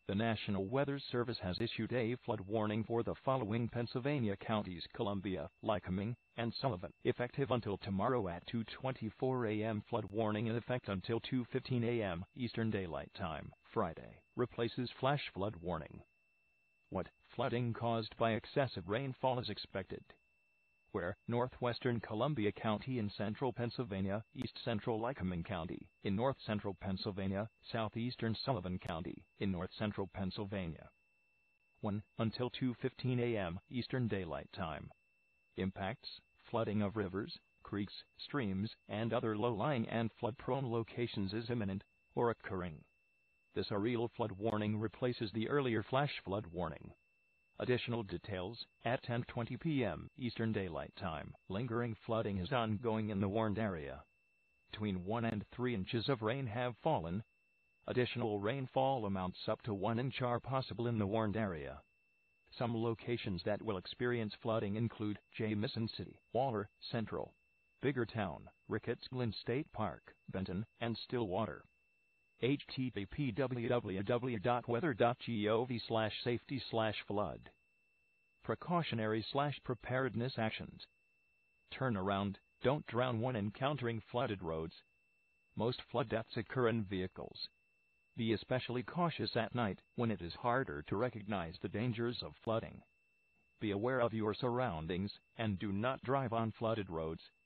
The National Weather Service has issued a flood warning for the following Pennsylvania counties: Columbia, Lycoming, and Sullivan. Effective until tomorrow at 2:24 a.m. Flood warning in effect until 2:15 a.m. Eastern Daylight Time, Friday. Replaces flash flood warning. What? Flooding caused by excessive rainfall is expected. Where? Northwestern Columbia County in central Pennsylvania, east central Lycoming County in north central Pennsylvania, southeastern Sullivan County in north central Pennsylvania. 1. Until 2:15 a.m. Eastern Daylight Time. Impacts: flooding of rivers, creeks, streams, and other low-lying and flood-prone locations is imminent or occurring. This aerial flood warning replaces the earlier flash flood warning. Additional details: at 10:20 p.m. Eastern Daylight Time, lingering flooding is ongoing in the warned area. Between 1 and 3 inches of rain have fallen. Additional rainfall amounts up to 1 inch are possible in the warned area. Some locations that will experience flooding include Jamison City, Waller, Central, Biggertown, Ricketts Glen State Park, Benton, and Stillwater. http://weather.gov/safety/flood. Precautionary/preparedness actions. Turn around, don't drown when encountering flooded roads. Most flood deaths occur in vehicles. Be especially cautious at night when it is harder to recognize the dangers of flooding. Be aware of your surroundings and do not drive on flooded roads.